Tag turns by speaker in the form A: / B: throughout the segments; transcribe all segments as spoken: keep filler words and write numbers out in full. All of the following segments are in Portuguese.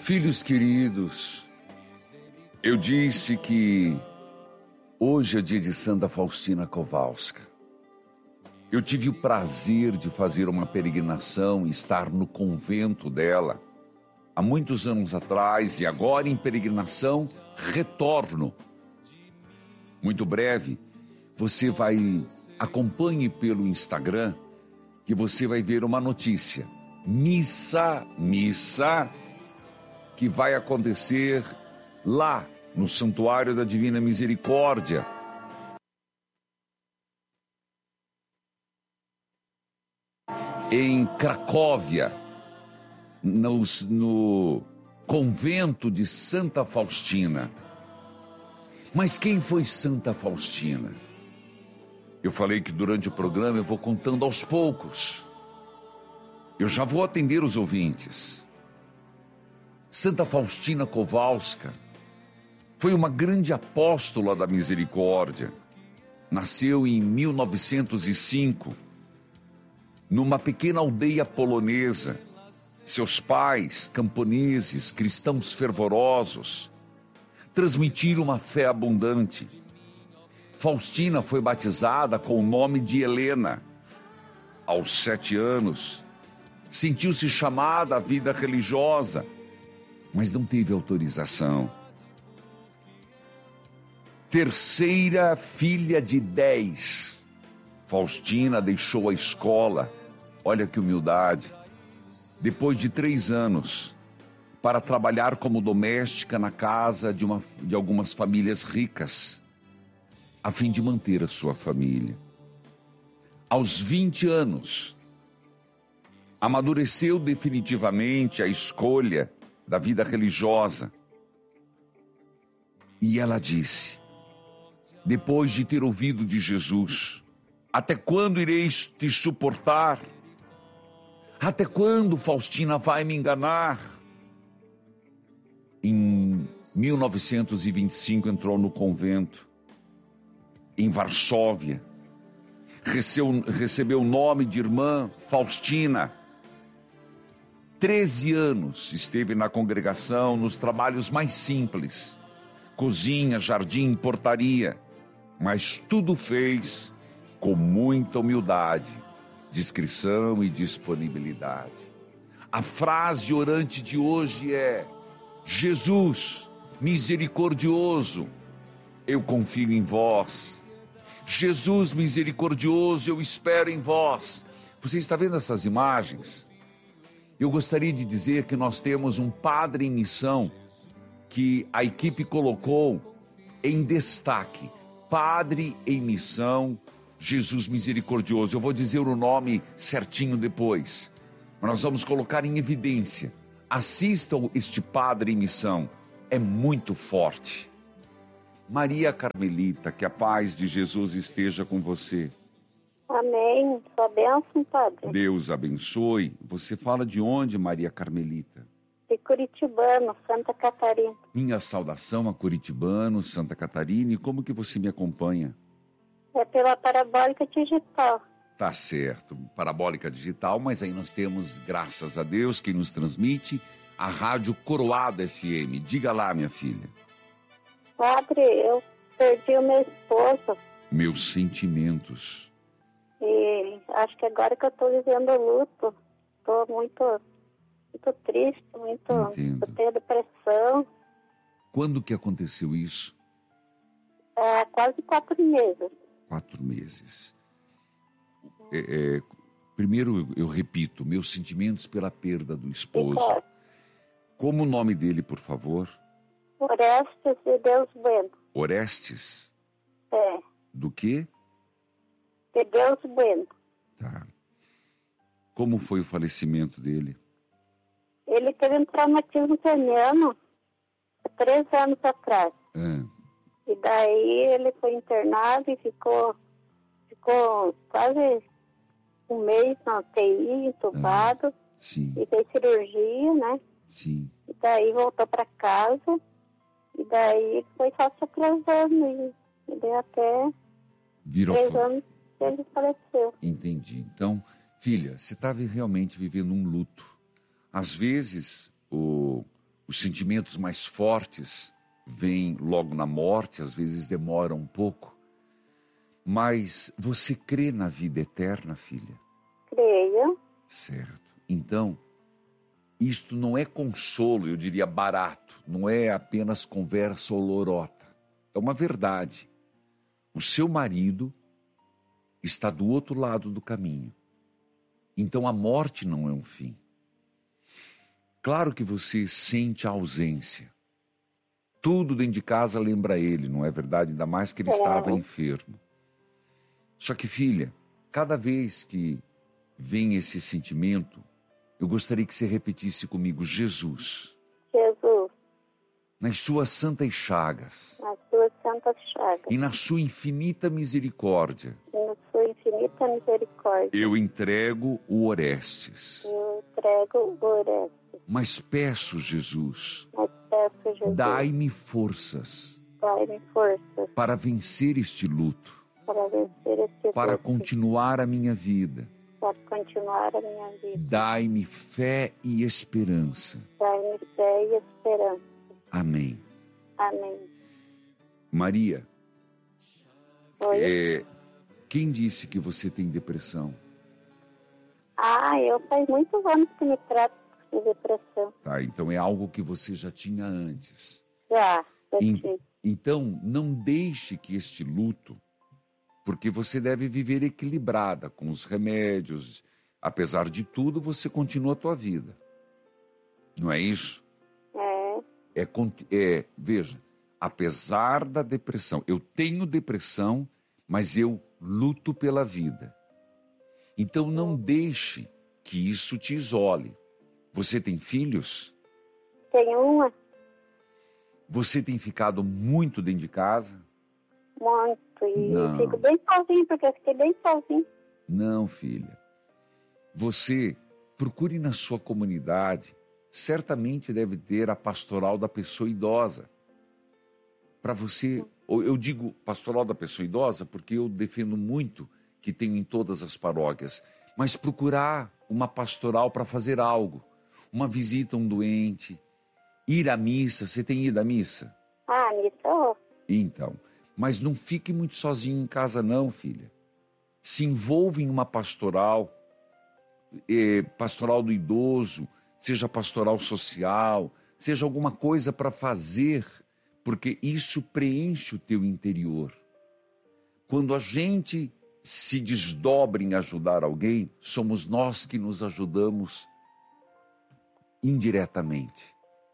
A: Filhos queridos, eu disse que hoje é dia de Santa Faustina Kowalska. Eu tive o prazer de fazer uma peregrinação e estar no convento dela há muitos anos atrás, e agora em peregrinação retorno. Muito breve, você vai, acompanhe pelo Instagram, que você vai ver uma notícia. Missa, missa, que vai acontecer lá no Santuário da Divina Misericórdia. Em Cracóvia, no, no convento de Santa Faustina. Mas quem foi Santa Faustina? Eu falei que durante o programa eu vou contando aos poucos. Eu já vou atender os ouvintes. Santa Faustina Kowalska foi uma grande apóstola da misericórdia. Nasceu em mil novecentos e cinco, numa pequena aldeia polonesa. Seus pais, camponeses, cristãos fervorosos, transmitiram uma fé abundante. Faustina foi batizada com o nome de Helena. Aos sete anos, sentiu-se chamada à vida religiosa, mas não teve autorização. Terceira filha de dez, Faustina deixou a escola, olha que humildade, depois de três anos, para trabalhar como doméstica na casa de, uma, de algumas famílias ricas, a fim de manter a sua família. Aos vinte anos, amadureceu definitivamente a escolha da vida religiosa. E ela disse, depois de ter ouvido de Jesus: até quando ireis te suportar? Até quando Faustina vai me enganar? Em mil novecentos e vinte e cinco entrou no convento, em Varsóvia. Recebeu, recebeu o nome de irmã Faustina. Treze anos esteve na congregação, nos trabalhos mais simples, cozinha, jardim, portaria, mas tudo fez com muita humildade, discrição e disponibilidade. A frase orante de hoje é: Jesus, misericordioso, eu confio em vós. Jesus, misericordioso, eu espero em vós. Você está vendo essas imagens? Eu gostaria de dizer que nós temos um padre em missão que a equipe colocou em destaque. Padre em missão, Jesus misericordioso. Eu vou dizer o nome certinho depois, mas nós vamos colocar em evidência. Assistam este padre em missão, é muito forte. Maria Carmelita, que a paz de Jesus esteja com você.
B: Amém. Sua bênção, padre.
A: Deus abençoe. Você fala de onde, Maria Carmelita?
B: De Curitibano, Santa Catarina.
A: Minha saudação a Curitibano, Santa Catarina. E como que você me acompanha?
B: É pela parabólica digital.
A: Tá certo, parabólica digital, mas aí nós temos, graças a Deus, quem nos transmite, a Rádio Coroado F M. Diga lá, minha filha.
B: Padre, eu perdi o meu esposo.
A: Meus sentimentos.
B: E acho que agora que eu estou vivendo o luto, estou muito, muito triste, muito,
A: Entendo.
B: eu tenho depressão.
A: Quando que aconteceu isso?
B: Há quase quatro meses.
A: Quatro meses. É, é, primeiro, eu, eu repito, meus sentimentos pela perda do esposo.
B: Ficou.
A: Como o nome dele, por favor?
B: Orestes de Deus Bueno.
A: Orestes?
B: É,
A: Do quê?
B: de Deus Bueno.
A: Tá. Como foi o falecimento dele?
B: Ele teve um traumatismo craniano há três anos atrás.
A: Ah,
B: E daí ele foi internado e ficou, ficou quase um mês na U T I, entubado.
A: sim,
B: E fez cirurgia, né?
A: sim.
B: E daí voltou para casa. E daí foi só se atrasando. E, e daí até
A: Virou
B: três
A: fo-
B: anos ele faleceu.
A: Entendi. Então, filha, você está realmente vivendo um luto. Às vezes, o, Os sentimentos mais fortes vêm logo na morte, às vezes demoram um pouco. Mas você crê na vida eterna, filha?
B: Creio.
A: Certo. Então, isto não é consolo, eu diria barato. Não é apenas conversa ou lorota. É uma verdade. O seu marido está do outro lado do caminho. Então a morte não é um fim. Claro que você sente a ausência. Tudo dentro de casa lembra ele, não é verdade? Ainda mais que ele é. estava enfermo. Só que, filha, cada vez que vem esse sentimento, eu gostaria que você repetisse comigo: Jesus.
B: Jesus.
A: Nas suas santas chagas.
B: Nas suas santas chagas.
A: E na sua infinita misericórdia.
B: E na sua infinita misericórdia.
A: Eu entrego o Orestes.
B: Eu entrego o Orestes.
A: Mas peço, Jesus.
B: Mas peço, Jesus.
A: Dai-me forças.
B: Dai-me forças.
A: Para vencer este luto.
B: Para vencer este luto.
A: Para continuar a minha vida.
B: Para continuar a minha vida.
A: Dai-me fé e esperança.
B: Dai-me fé e esperança.
A: Amém.
B: Amém.
A: Maria,
B: Oi?
A: É, quem disse que você tem depressão?
B: Ah, eu faz muitos anos que me trato de depressão.
A: Tá, então é algo que você já tinha antes.
B: Já, já
A: em,
B: tinha.
A: Então, não deixe que este luto, porque você deve viver equilibrada com os remédios. Apesar de tudo, você continua a tua vida. Não é isso?
B: É.
A: É, é, veja, apesar da depressão, eu tenho depressão, mas eu luto pela vida. Então não deixe que isso te isole. Você tem filhos?
B: Tenho uma.
A: Você tem ficado muito dentro de casa?
B: Muito. E
A: Não.
B: fico bem sozinho, porque eu fiquei bem sozinho.
A: Não, filha. Você procure na sua comunidade. Certamente deve ter a pastoral da pessoa idosa. Para você, eu digo pastoral da pessoa idosa porque eu defendo muito que tenho em todas as paróquias, mas procurar uma pastoral para fazer algo, uma visita a um doente, ir à missa. Você tem ido à missa?
B: Ah, missa.
A: Então, mas não fique muito sozinho em casa não, filha. Se envolva em uma pastoral, eh, pastoral do idoso, seja pastoral social, seja alguma coisa para fazer, porque isso preenche o teu interior. Quando a gente se desdobra em ajudar alguém, somos nós que nos ajudamos indiretamente.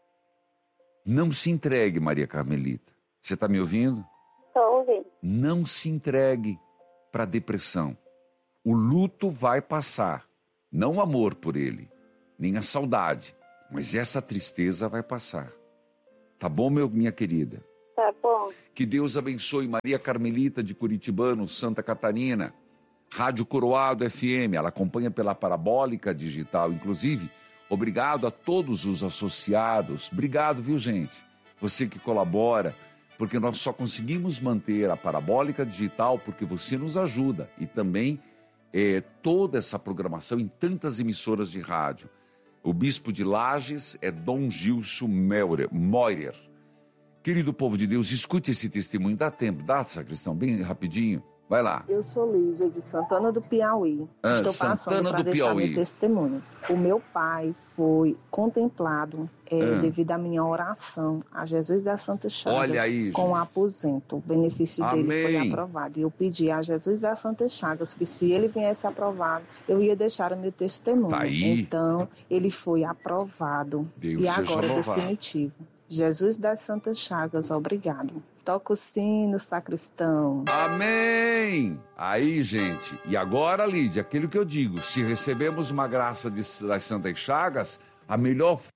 A: Não se entregue, Maria Carmelita. Você está me ouvindo?
B: Estou ouvindo.
A: Não se entregue para a depressão. O luto vai passar, não o amor por ele, nem a saudade, mas essa tristeza vai passar. Tá bom, meu, minha querida?
B: Tá bom.
A: Que Deus abençoe Maria Carmelita de Curitibano, Santa Catarina. Rádio Coroado F M, ela acompanha pela Parabólica Digital. Inclusive, obrigado a todos os associados. Obrigado, viu, gente? Você que colabora, porque nós só conseguimos manter a Parabólica Digital porque você nos ajuda. E também é, toda essa programação em tantas emissoras de rádio. O bispo de Lages é Dom Gilson Moirer. Querido povo de Deus, escute esse testemunho. Dá tempo, dá, sacristão, bem rapidinho. Vai lá.
C: Eu sou Lígia, de Santana do Piauí.
A: Ah,
C: Estou
A: Santana
C: passando para
A: do
C: deixar
A: Piauí.
C: meu testemunho. O meu pai foi contemplado é,
A: Ah.
C: devido à minha oração a Jesus das Santas Chagas.
A: Olha aí,
C: com
A: gente.
C: aposento. O benefício dele foi
A: Amém.
C: aprovado. E eu pedi a Jesus das Santas Chagas que se ele viesse aprovado, eu ia deixar o meu testemunho.
A: Tá aí.
C: Então, ele foi aprovado.
A: Deus
C: e
A: seja
C: agora
A: louvado.
C: definitivo. Jesus das Santas Chagas, obrigado. Toca o sino, sacristão.
A: Amém! Aí, gente, e agora, Lídia, aquilo que eu digo, se recebemos uma graça de, das Santas Chagas, a melhor